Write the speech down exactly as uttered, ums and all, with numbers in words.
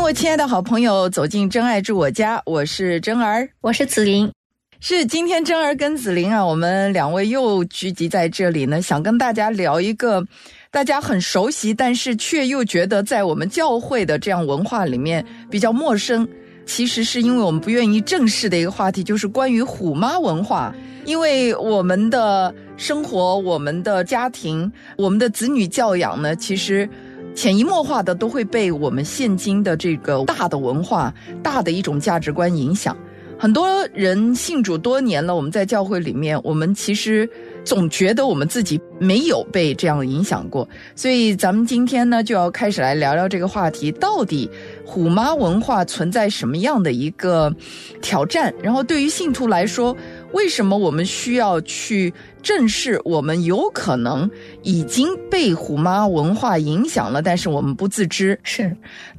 我亲爱的好朋友，走进真爱住我家，我是真儿， 我是子琳。 是今天真儿跟子琳啊，我们两位又聚集在这里呢，想跟大家聊一个大家很熟悉，但是却又觉得在我们教会的这样文化里面比较陌生，其实是因为我们不愿意正视的一个话题，就是关于虎妈文化。因为我们的生活、我们的家庭、我们的子女教养呢，其实潜移默化的都会被我们现今的这个大的文化、大的一种价值观影响。很多人信主多年了，我们在教会里面，我们其实总觉得我们自己没有被这样影响过。所以咱们今天呢，就要开始来聊聊这个话题，到底虎妈文化存在什么样的一个挑战，然后对于信徒来说，为什么我们需要去正视我们有可能已经被虎妈文化影响了，但是我们不自知。 是